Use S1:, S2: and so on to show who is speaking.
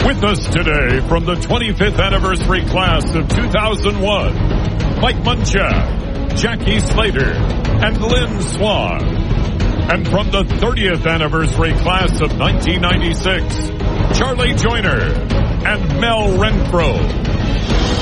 S1: With us today from the 25th anniversary class of 2001, Mike Munchak, Jackie Slater, and Lynn Swan. And from the 30th anniversary class of 1996, Charlie Joyner and Mel Renfro.